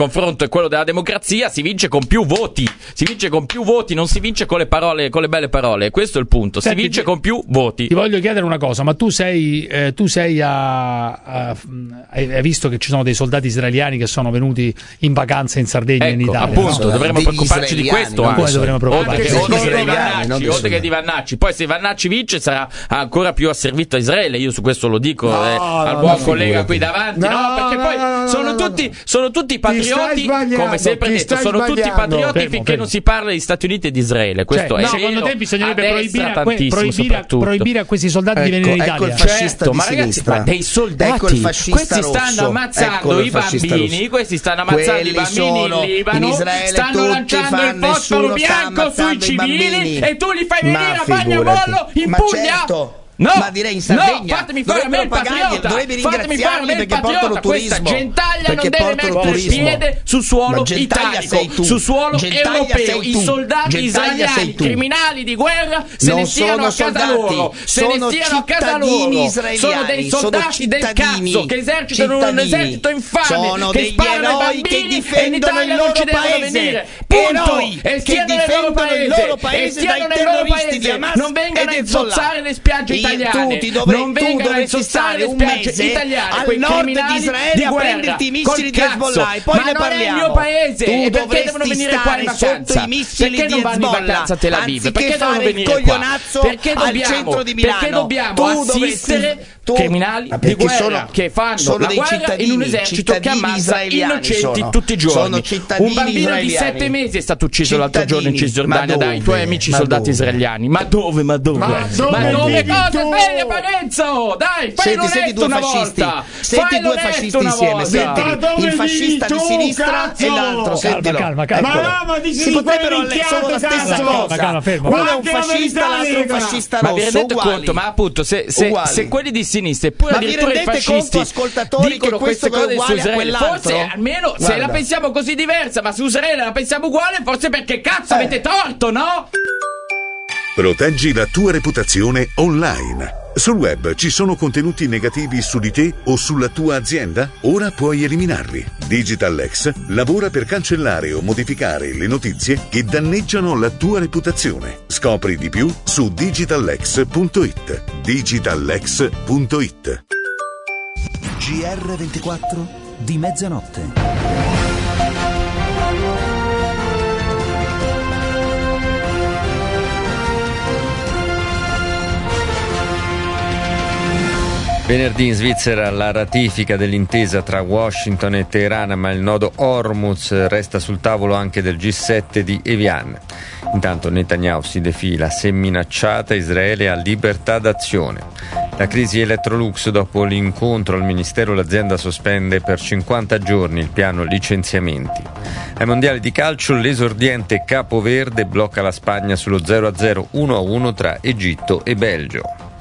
confronto è quello della democrazia, si vince con più voti, si vince con più voti, non si vince con le parole, con le belle parole, questo è il punto, Senti, si vince ti, con più voti. Ti voglio chiedere una cosa, ma tu sei, eh, tu sei a, a hai, hai visto che ci sono dei soldati israeliani che sono venuti in vacanza in Sardegna e ecco, in Italia? appunto, No? dovremmo preoccuparci di questo anche. anche. Dovremmo preoccuparci? Oltre, oltre, che di israeliani, Vannacci, oltre che di Vannacci, poi se Vannacci vince sarà ancora più asservito a Israele, io su questo lo dico no, eh, no, al buon no, collega figurati. qui davanti, no, no perché no, poi no, no, sono, no, tutti, no. sono tutti patrioti, come sempre detto, sono tutti patrioti fermo, finché fermo. non si parla di Stati Uniti e di Israele, questo Cioè, è no, vero, secondo te bisognerebbe a proibire destra a, que- tantissimo, proibire, a, soprattutto. proibire a questi soldati di venire in Ecco, Italia. ecco il fascista Certo, di ma ragazzi, sinistra. ma dei soldati, Ecco il fascista questi stanno rosso. ammazzando Eccolo i il fascista bambini, rosso. questi stanno ammazzando Quelli i bambini sono in Libano, in Israele, stanno tutti lanciando fanno, il fosforo nessuno sta bianco sui ammazzando i civili bambini. e tu li fai venire Ma a figurati. Bagnamolo in Ma Puglia? certo. No, ma direi in Sardegna no, fatemi fare a me il dovrebbero pagarli, patriota, dovrebbe fatemi fare a me il ringraziarli perché portano patriota, questa turismo, gentaglia non perché deve portano mettere turismo. piede su suolo Ma gentaglia italico, sei tu. su suolo Gentaglia europeo, sei i tu. soldati Gentaglia israeliani, sei tu. criminali di guerra, se Non ne stiano sono a casa soldati, loro, se ne sono stiano a casa cittadini loro, israeliani, sono dei sono soldati del cittadini, cazzo che esercitano un cittadini. esercito infame, Sono che degli sparano ai eroi che bambini difendono e in Italia il non ci loro devono paese. venire, punto, Eroi e che stiano nel loro difendono il paese, loro paese e stiano dai nel loro terroristi di paese, Hamas non vengano a ed Hezbollah. insozzare le spiagge Io- italiane, tu ti dovre- non tu vengano a dovresti insozzare stare le un spiagge mese italiane, al quei nord criminali di Israele di a guerra, prenderti i missili col di Hezbollah e cazzo. poi ma ne non è il parliamo. mio paese, Tu e perché dovresti devono venire qua in stare vacanza? sotto i missili Perché di non vanno in Hezbollah, vacanza a Tel Aviv? anziché Perché devono fare il venire qua? coglionazzo Perché al dobbiamo, centro di perché Milano. dobbiamo Tu assistere dovresti- tu- criminali Ma di perché guerra sono- che fanno sono la dei guerra cittadini, in un esercito che cittadini ammazza israeliani innocenti sono. tutti i giorni. Sono cittadini Un bambino israeliani. di sette mesi è stato ucciso l'altro giorno in Cittadini. Cisgiordania Ma dai dove? tuoi amici Ma soldati dove? israeliani. Ma dove? Ma dove? Ma Ma dove dove vivi cosa? tu? Sveglia Parenzo! Dai, fai Senti, senti l'onesto due una fascisti. volta! Senti Fai due l'onesto fascisti una insieme. volta! Senti Ma dove il fascista vivi di tu, sinistra cazzo? e l'altro. Calma, Sentilo. calma, calma. Eccolo. Ma no, ma dici Si di potrebbero quelle le- sono la minchiate, stessa cazzo. cosa. Calma, calma, fermo. Uno è un Anche la fascista, verità l'altro è un lega. fascista Ma vi rosso. rendete uguali. conto? Ma appunto, se, se, Uguali. se quelli di sinistra e pure Ma vi addirittura i rendete fascisti conto, ascoltatori, dicono che questo queste è cose su uguale a Israele, quell'altro? forse almeno se Guarda. la pensiamo così diversa, ma su Israele la pensiamo uguale, forse perché cazzo Eh. avete torto, no? Proteggi la tua reputazione online. Sul web ci sono contenuti negativi su di te o sulla tua azienda? Ora puoi eliminarli. DigitalX lavora per cancellare o modificare le notizie che danneggiano la tua reputazione. Scopri di più su digitalx punto it. digitalx punto it. G R ventiquattro di mezzanotte. Venerdì in Svizzera la ratifica dell'intesa tra Washington e Teheran, ma il nodo Hormuz resta sul tavolo anche del G sette di Evian. Intanto Netanyahu si defila, se minacciata Israele ha libertà d'azione. La crisi Electrolux, dopo l'incontro al Ministero l'azienda sospende per cinquanta giorni il piano licenziamenti. Ai mondiali di calcio l'esordiente Capoverde blocca la Spagna sullo zero a zero uno a uno tra Egitto e Belgio.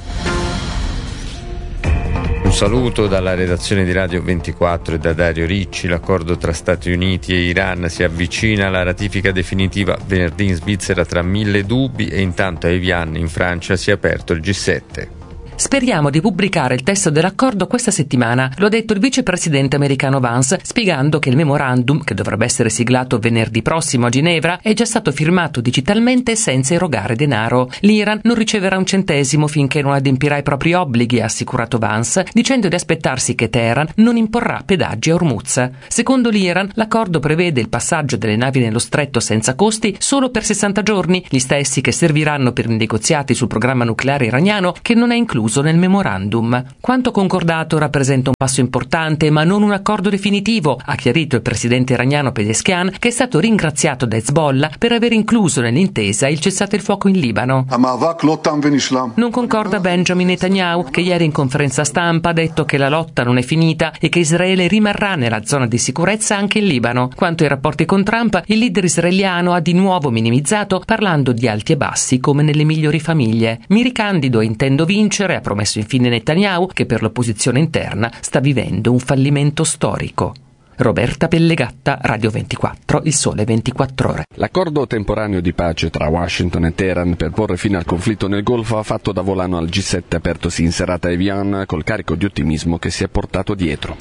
Un saluto dalla redazione di Radio ventiquattro e da Dario Ricci. L'accordo tra Stati Uniti e Iran si avvicina alla ratifica definitiva venerdì in Svizzera tra mille dubbi e intanto a Evian in Francia si è aperto il G sette. Speriamo di pubblicare il testo dell'accordo questa settimana, lo ha detto il vicepresidente americano Vance, spiegando che il memorandum, che dovrebbe essere siglato venerdì prossimo a Ginevra, è già stato firmato digitalmente senza erogare denaro. L'Iran non riceverà un centesimo finché non adempirà i propri obblighi, ha assicurato Vance, dicendo di aspettarsi che Teheran non imporrà pedaggi a Hormuz. Secondo l'Iran, l'accordo prevede il passaggio delle navi nello stretto senza costi solo per sessanta giorni, gli stessi che serviranno per i negoziati sul programma nucleare iraniano, che non è incluso nel memorandum. Quanto concordato rappresenta un passo importante ma non un accordo definitivo, ha chiarito il presidente iraniano Pezeshkian, che è stato ringraziato da Hezbollah per aver incluso nell'intesa il cessate il fuoco in Libano. Non concorda Benjamin Netanyahu, che ieri in conferenza stampa ha detto che la lotta non è finita e che Israele rimarrà nella zona di sicurezza anche in Libano. Quanto ai rapporti con Trump, il leader israeliano ha di nuovo minimizzato, parlando di alti e bassi come nelle migliori famiglie. Mi ricandido e intendo vincere, ha promesso infine Netanyahu, che per l'opposizione interna sta vivendo un fallimento storico. Roberta Pellegatta, Radio ventiquattro, Il Sole ventiquattro Ore. L'accordo temporaneo di pace tra Washington e Teheran per porre fine al conflitto nel Golfo ha fatto da volano al G sette apertosi in serata a Evian col carico di ottimismo che si è portato dietro.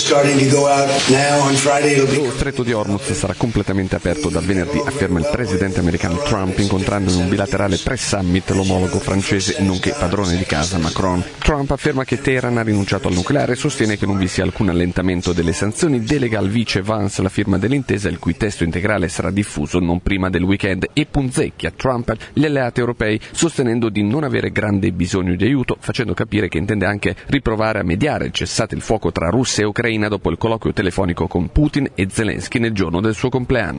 Lo stretto di Hormuz sarà completamente aperto dal venerdì, afferma il presidente americano Trump incontrando in un bilaterale pre-summit l'omologo francese nonché padrone di casa Macron. Trump afferma che Teheran ha rinunciato al nucleare e sostiene che non vi sia alcun allentamento delle sanzioni, delega al vice Vance la firma dell'intesa il cui testo integrale sarà diffuso non prima del weekend e punzecchia Trump gli alleati europei sostenendo di non avere grande bisogno di aiuto, facendo capire che intende anche riprovare a mediare il cessate il fuoco tra Russia e Ucraina dopo il colloquio telefonico con Putin e Zelensky nel giorno del suo compleanno.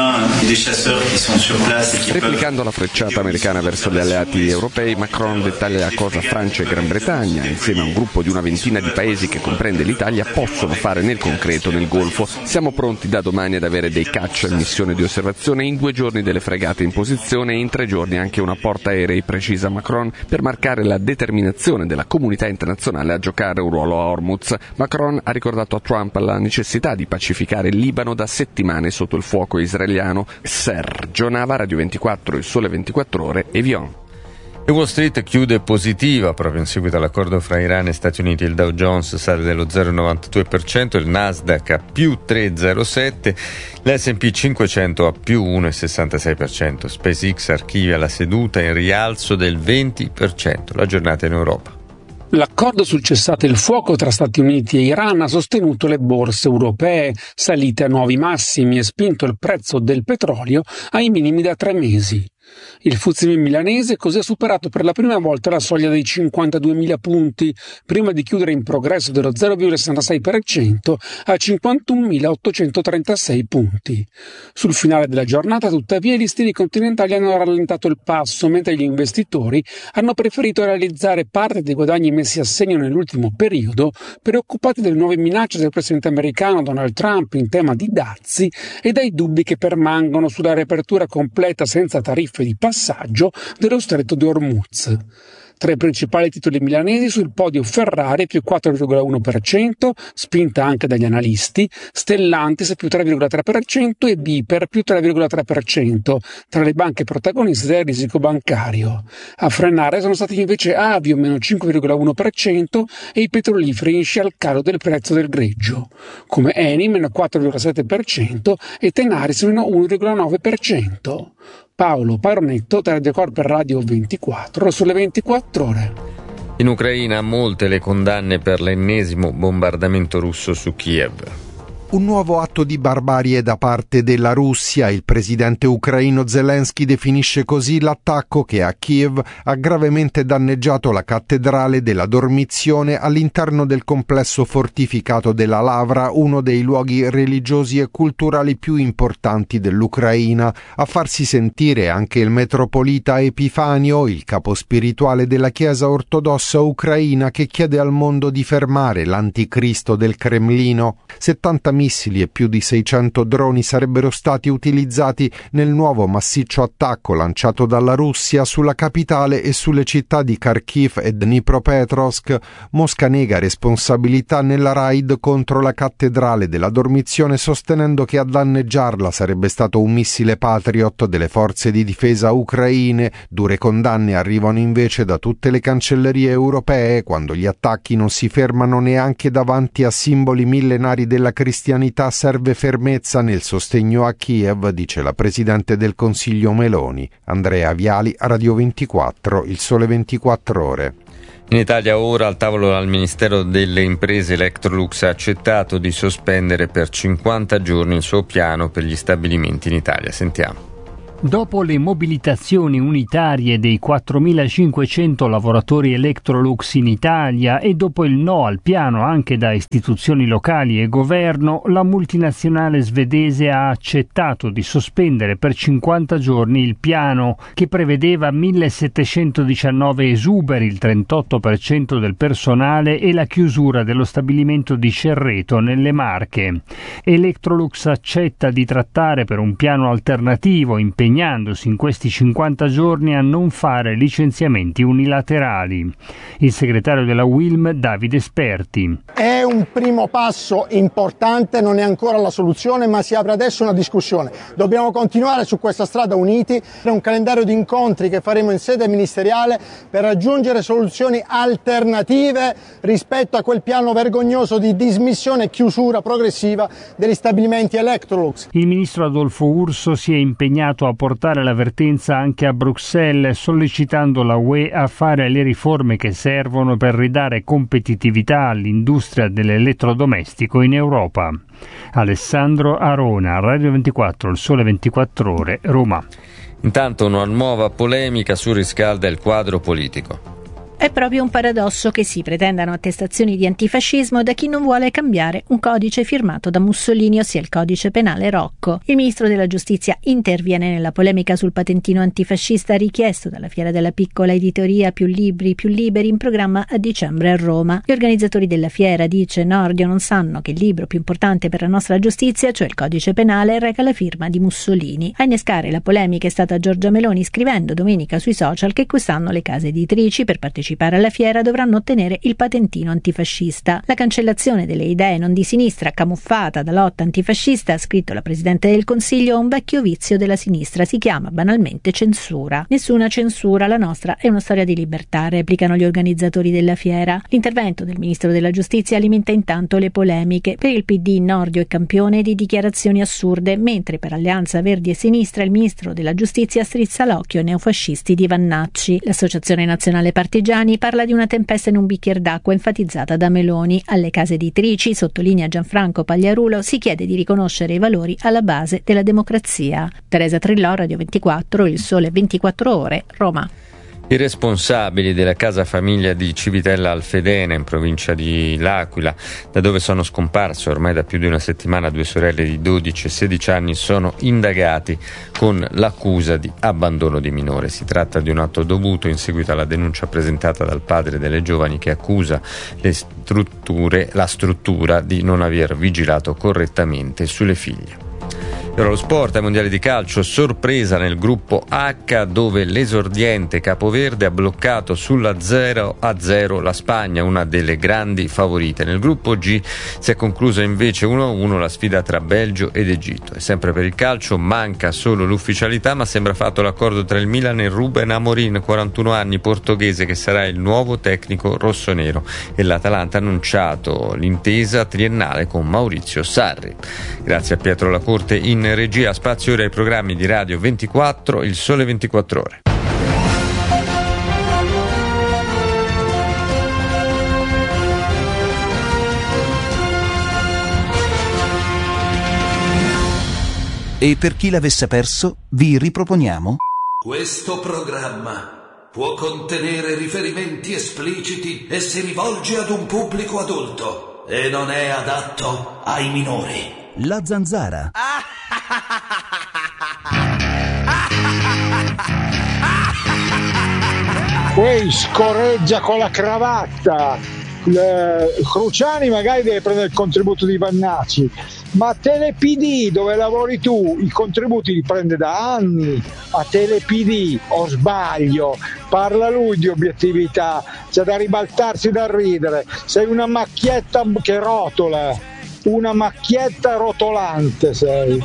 Replicando la frecciata americana verso gli alleati europei, Macron dettaglia cosa Francia e Gran Bretagna, insieme a un gruppo di una ventina di paesi che comprende l'Italia, possono fare nel concreto nel Golfo. Siamo pronti da domani ad avere dei caccia in missione di osservazione, in due giorni delle fregate in posizione e in tre giorni anche una portaerei, precisa Macron, per marcare la determinazione della comunità internazionale a giocare un ruolo a Hormuz. Macron ha ricordato a Trump la necessità di pacificare il Libano da settimane sotto il fuoco israeliano. Sergio Nava, Radio ventiquattro, Il Sole ventiquattro Ore, Evian. E Wall Street chiude positiva proprio in seguito all'accordo fra Iran e Stati Uniti. Il Dow Jones sale dello zero virgola novantadue per cento, il Nasdaq a più tre virgola zero sette per cento, l'S and P cinquecento a più uno virgola sessantasei per cento. SpaceX archivia la seduta in rialzo del venti per cento. La giornata in Europa. L'accordo sul cessate il fuoco tra Stati Uniti e Iran ha sostenuto le borse europee, salite a nuovi massimi e spinto il prezzo del petrolio ai minimi da tre mesi. Il F T S E milanese così ha superato per la prima volta la soglia dei cinquantaduemila punti, prima di chiudere in progresso dello zero virgola sessantasei per cento a cinquantunomilaottocentotrentasei punti. Sul finale della giornata, tuttavia, i listini continentali hanno rallentato il passo, mentre gli investitori hanno preferito realizzare parte dei guadagni messi a segno nell'ultimo periodo, preoccupati dalle nuove minacce del presidente americano Donald Trump in tema di dazi e dai dubbi che permangono sulla riapertura completa senza tariffe di passaggio dello stretto di Hormuz. Tra i principali titoli milanesi sul podio Ferrari più quattro virgola uno per cento, spinta anche dagli analisti, Stellantis più tre virgola tre per cento e Biper più tre virgola tre per cento, tra le banche protagoniste del risico bancario. A frenare sono stati invece Avio meno cinque virgola uno per cento e i petroliferi in scia al calo del prezzo del greggio, come Eni meno quattro virgola sette per cento e Tenaris meno uno virgola nove per cento. Paolo Paronetto, Teledecorp per Radio ventiquattro, sulle ventiquattro Ore. In Ucraina molte le condanne per l'ennesimo bombardamento russo su Kiev. Un nuovo atto di barbarie da parte della Russia. Il presidente ucraino Zelensky definisce così l'attacco che a Kiev ha gravemente danneggiato la cattedrale della Dormizione all'interno del complesso fortificato della Lavra, uno dei luoghi religiosi e culturali più importanti dell'Ucraina. A farsi sentire anche il metropolita Epifanio, il capo spirituale della Chiesa ortodossa ucraina, che chiede al mondo di fermare l'anticristo del Cremlino. settanta missili e più di seicento droni sarebbero stati utilizzati nel nuovo massiccio attacco lanciato dalla Russia sulla capitale e sulle città di Kharkiv e Dnipropetrovsk. Mosca nega responsabilità nella raid contro la cattedrale della Dormizione, sostenendo che a danneggiarla sarebbe stato un missile Patriot delle forze di difesa ucraine. Dure condanne arrivano invece da tutte le cancellerie europee quando gli attacchi non si fermano neanche davanti a simboli millenari della cristianità. Serve fermezza nel sostegno a Kiev, dice la Presidente del Consiglio Meloni. Andrea Viali, Radio ventiquattro, Il Sole ventiquattro Ore. In Italia ora al tavolo al Ministero delle Imprese Electrolux ha accettato di sospendere per cinquanta giorni il suo piano per gli stabilimenti in Italia. Sentiamo. Dopo le mobilitazioni unitarie dei quattromilacinquecento lavoratori Electrolux in Italia e dopo il no al piano anche da istituzioni locali e governo, la multinazionale svedese ha accettato di sospendere per cinquanta giorni il piano che prevedeva millesettecentodiciannove esuberi, il trentotto per cento del personale e la chiusura dello stabilimento di Cerreto nelle Marche. Electrolux accetta di trattare per un piano alternativo impegnato impegnandosi in questi cinquanta giorni a non fare licenziamenti unilaterali. Il segretario della U I L M, Davide Sperti. È un primo passo importante, non è ancora la soluzione, ma si apre adesso una discussione. Dobbiamo continuare su questa strada uniti, è un calendario di incontri che faremo in sede ministeriale per raggiungere soluzioni alternative rispetto a quel piano vergognoso di dismissione e chiusura progressiva degli stabilimenti Electrolux. Il ministro Adolfo Urso si è impegnato a portare l'avvertenza anche a Bruxelles, sollecitando la U E a fare le riforme che servono per ridare competitività all'industria dell'elettrodomestico in Europa. Alessandro Arona, Radio ventiquattro, Il Sole ventiquattro Ore, Roma. Intanto una nuova polemica surriscalda il quadro politico. È proprio un paradosso che si pretendano attestazioni di antifascismo da chi non vuole cambiare un codice firmato da Mussolini, ossia il codice penale Rocco. Il ministro della giustizia interviene nella polemica sul patentino antifascista richiesto dalla Fiera della Piccola Editoria Più Libri, Più Liberi in programma a dicembre a Roma. Gli organizzatori della fiera, dice Nordio, non sanno che il libro più importante per la nostra giustizia, cioè il codice penale, reca la firma di Mussolini. A innescare la polemica è stata Giorgia Meloni, scrivendo domenica sui social che quest'anno le case editrici per partecipare alla fiera dovranno ottenere il patentino antifascista. La cancellazione delle idee non di sinistra camuffata da lotta antifascista, ha scritto la Presidente del Consiglio, è un vecchio vizio della sinistra, si chiama banalmente censura. Nessuna censura, la nostra è una storia di libertà, replicano gli organizzatori della fiera. L'intervento del Ministro della Giustizia alimenta intanto le polemiche. Per il P D Nordio è campione di dichiarazioni assurde, mentre per Alleanza Verdi e Sinistra il Ministro della Giustizia strizza l'occhio ai neofascisti di Vannacci. L'Associazione Nazionale Partigiani parla di una tempesta in un bicchiere d'acqua, enfatizzata da Meloni. Alle case editrici, sottolinea Gianfranco Pagliarulo, si chiede di riconoscere i valori alla base della democrazia. Teresa Trillò, Radio ventiquattro, Il Sole ventiquattro Ore, Roma. I responsabili della casa famiglia di Civitella Alfedena, in provincia di L'Aquila, da dove sono scomparse ormai da più di una settimana due sorelle di dodici e sedici anni, sono indagati con l'accusa di abbandono di minore. Si tratta di un atto dovuto in seguito alla denuncia presentata dal padre delle giovani, che accusa le strutture, la struttura di non aver vigilato correttamente sulle figlie. E ora lo sport, ai mondiali di calcio, sorpresa nel gruppo H, dove l'esordiente capoverde ha bloccato sulla zero a zero la Spagna, una delle grandi favorite. Nel gruppo G si è conclusa invece uno a uno la sfida tra Belgio ed Egitto. E sempre per il calcio manca solo l'ufficialità, ma sembra fatto l'accordo tra il Milan e Ruben Amorim, quarantuno anni, portoghese, che sarà il nuovo tecnico rossonero, e l'Atalanta ha annunciato l'intesa triennale con Maurizio Sarri. Grazie a Pietro Lacorte in regia. Spazio ora ai programmi di Radio ventiquattro, Il Sole ventiquattro Ore. E per chi l'avesse perso, vi riproponiamo questo programma può contenere riferimenti espliciti e si rivolge ad un pubblico adulto e non è adatto ai minori. La Zanzara. Poi scorreggia con la cravatta. Le... Cruciani magari deve prendere il contributo di Vannacci, ma Telepd, dove lavori tu, i contributi li prende da anni. A Telepd, o sbaglio? Parla lui di obiettività, c'è da ribaltarsi dal ridere. Sei una macchietta che rotola. Una macchietta rotolante sei.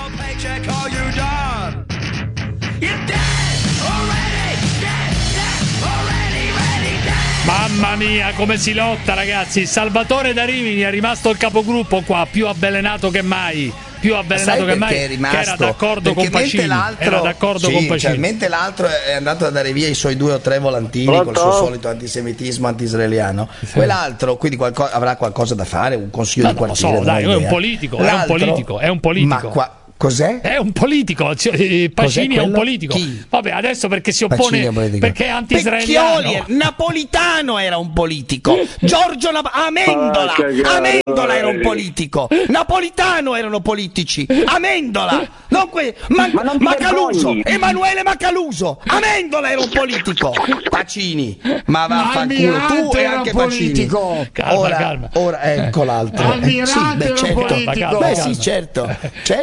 Mamma mia, come si lotta, ragazzi. Salvatore da Rimini è rimasto il capogruppo qua, più avvelenato che mai. Più avvelenato che mai, rimasto, che era d'accordo con Pacini. Era d'accordo sì, con Pacini. Cioè, mentre l'altro è andato a dare via i suoi due o tre volantini Pronto? Col suo solito antisemitismo anti-israeliano, sì. Quell'altro quindi qualco- avrà qualcosa da fare, un consiglio Ma di non lo quartiere. so, dai, è un politico, è un politico, è un politico. Ma qua, cos'è? È un politico, cioè, Pacini è un politico. Chi? Vabbè, adesso perché si oppone, è perché è anti-israeliano. Napolitano era un politico. Giorgio Nap- Amendola, ah, Amendola era un politico. Napolitano erano politici. Amendola, non que- Ma- Ma non Macaluso, Emanuele Macaluso. Amendola era un politico. Pacini, ma vaffanculo, tu e anche Pacini. Calma, ora, calma. ora ecco l'altro. Almirante sì, beh, certo. politico. Beh, sì, certo, certo.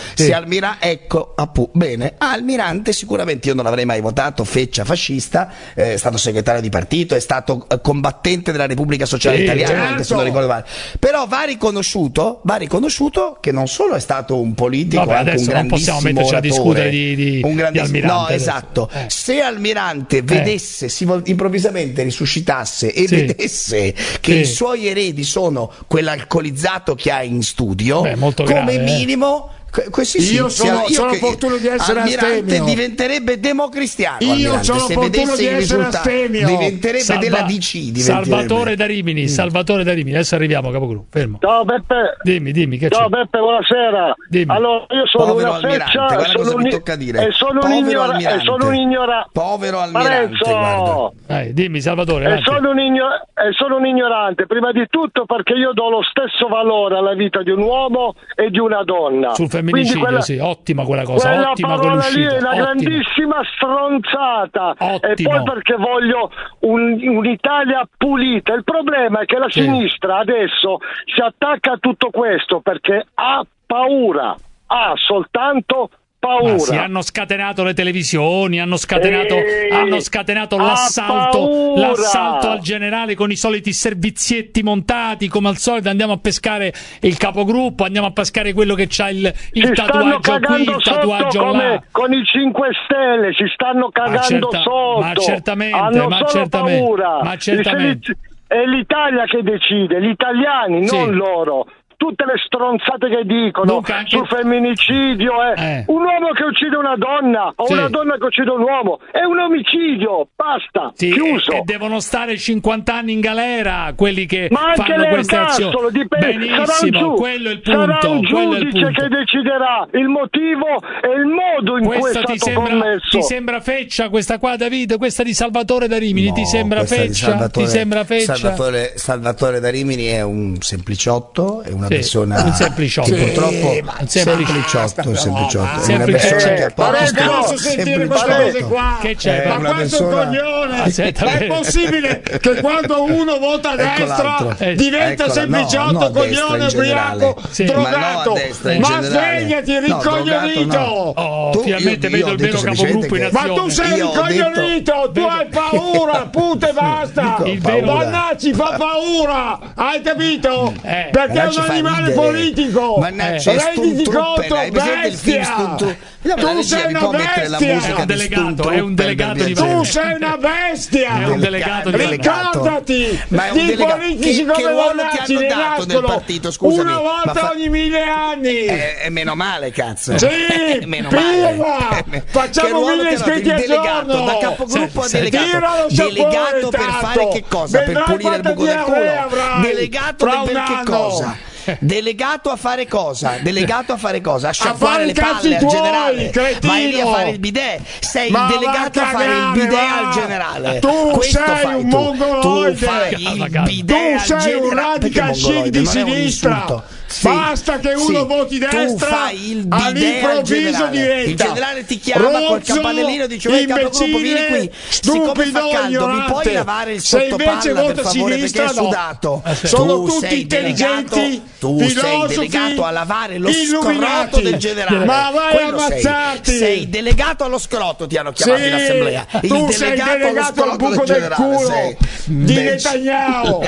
Sì. Se Almirante, ecco, appunto, bene, Almirante sicuramente io non l'avrei mai votato, feccia fascista, è stato segretario di partito, è stato combattente della Repubblica Sociale sì, Italiana, certo. anche se non ricordo male. Però va riconosciuto, va riconosciuto che non solo è stato un politico, vabbè, anche un grandissimo non possiamo metterci oratore, a discutere di, di, un grandissimo, di Almirante. No, esatto. Eh. Se Almirante vedesse, eh. si vol- improvvisamente risuscitasse e sì. vedesse che sì. i suoi eredi sono quell'alcolizzato che ha in studio, beh, molto come grave, minimo... Questi sì, io sono, io sono opportuno di essere Almirante astemio. diventerebbe democristiano. Io Almirante, sono se opportuno di essere astemio. Diventerebbe Salva, della D C. Salvatore da Rimini, mm. Salvatore da Rimini. Adesso arriviamo, capogruppo. Fermo. Ciao Beppe. Dimmi, dimmi. Che Ciao c'è? Beppe, buonasera. Dimmi. Allora, io sono Povero una feccia. Guarda sono cosa un, mi tocca dire. E sono Povero un ignora, Almirante. e sono un ignora. Povero Almirante. Guarda. Dai, dimmi, Salvatore. E sono, un igno- e sono un ignorante, prima di tutto perché io do lo stesso valore alla vita di un uomo e di una donna. Sul femminicidio, quella, sì, ottima quella cosa. Quella ottima parola lì è una ottima. grandissima stronzata. Ottimo. E poi perché voglio un, un'Italia pulita. Il problema è che la sì. sinistra adesso si attacca a tutto questo perché ha paura, ha soltanto paura. Ma si hanno scatenato le televisioni, hanno scatenato, e... hanno scatenato l'assalto, l'assalto al generale con i soliti servizietti montati, come al solito andiamo a pescare il capogruppo, andiamo a pescare quello che c'ha il, il tatuaggio qui, il tatuaggio come là. Con i cinque Stelle si stanno cagando ma certa, sotto. Ma certamente, hanno ma solo certamente, paura. ma certamente. È l'Italia che decide, gli italiani, sì. non loro. Tutte le stronzate che dicono anche... sul femminicidio eh. Eh. un uomo che uccide una donna o sì. una donna che uccide un uomo è un omicidio, basta, sì, chiuso. E, e devono stare cinquanta anni in galera quelli che ma anche fanno queste azioni. Dipende. Benissimo, giu- quello è il punto. Sarà un giudice che deciderà il motivo e il modo in questa cui è stato ti sembra, commesso. Ti sembra feccia questa qua, Davide? Questa di Salvatore da Rimini no, ti sembra feccia? Ti sembra feccia? Salvatore, Salvatore da Rimini è un sempliciotto, è una sì, persona un sempliciotto, che purtroppo sì, un sempliciotto, un sempliciotto, è una persona eh, che ha poco posso sentire queste cose qua. Che c'è? Ma questo persona... è un coglione. Aspetta, è possibile che quando uno vota a destra eh, diventa eccola, sempliciotto, no, coglione, ubriaco, sì. drogato? Ma, no ma svegliati, ricoglionito! No, no. Oh, tu, finalmente io, vedo io il vero capogruppo in azione. Ma tu sei ricoglionito, tu hai paura, puto e basta! Vannacci fa paura, hai capito? Eh, perché è un animale politico! Mannaggia, eh. renditi conto, bestia! Tu sei una bestia! È un delegato, è un delegato di Tu sei una bestia! È un delegato di Ricordati di politici come Vannacci ne nascono una volta ogni mille anni! È meno male, cazzo! Sì! Prima! Facciamo mille iscritti al giorno! Da capogruppo a delegato! Delegato per fare che cosa? Per pulire il buco del culo? Delegato per che cosa? Delegato a fare cosa? Delegato a fare cosa? A sciacquare le palle al generale. Cretino. Vai lì a fare il bidet. Sei ma delegato a fare il bidet va. al generale. Tu Questo sei fai un tu. mongoloide. Tu fai il bidet tu al sei generale. un radical chic di sinistra. Sì, basta che uno sì. voti destra, fai il bidet all'improvviso diventa il generale ti chiama rozzo, col campanellino e dice vai capogruppo, vieni qui, siccome fa caldo mi puoi lavare il sottopalla per favore perché è sudato. No. Sono tutti intelligenti, tu sei delegato a lavare lo scroto del generale, ma vai ammazzati. Sei. sei delegato allo scroto, ti hanno chiamato sì. in assemblea. Il tu delegato sei delegato al buco del, del culo sei. di Netanyahu.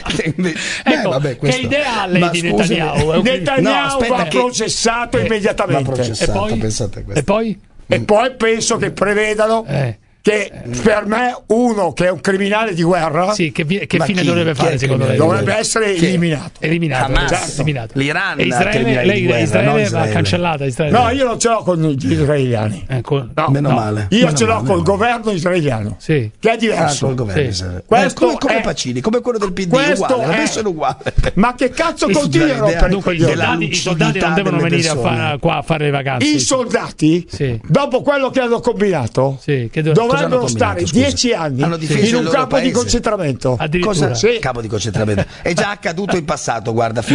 Ecco, vabbè, che ideale di Netanyahu. Netanyahu no, va che... processato eh, immediatamente. Va processato, e poi? Pensate a questo. E poi? E poi penso che prevedano eh. che per me uno che è un criminale di guerra sì, che, che fine chi, dovrebbe fare secondo lei? Dovrebbe essere chi? eliminato. Eliminato, Hamas, eliminato. L'Iran, e Israele, lei guerra, Israele no, va Israele. cancellata. Israele. No, io non ce l'ho con gli israeliani. Ecco. No, meno no. male. Io meno ce l'ho male, col governo israeliano, sì. che è diverso. Ah, col governo, sì. Questo come, come è... Pacini, come quello del P D, uguale, è... adesso è uguale. Ma che cazzo continuano per dunque, i soldati, i soldati non devono venire a fare, qua a fare le vacanze. I soldati, sì. dopo quello che hanno combinato, sì, che dovrebbero stare dieci anni in un campo paese. di concentramento. Cosa? Sì. Campo di concentramento è già accaduto in passato, guarda.